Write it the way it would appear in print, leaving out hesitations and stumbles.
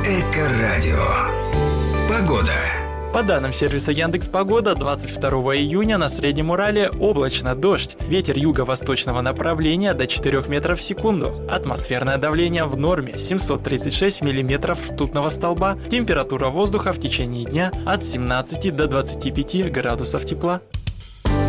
Эко-радио. Погода. По данным сервиса Яндекс.Погода, 22 июня на Среднем Урале облачно, дождь. Ветер юго-восточного направления до 4 метров в секунду. Атмосферное давление в норме 736 миллиметров ртутного столба. Температура воздуха в течение дня от 17 до 25 градусов тепла.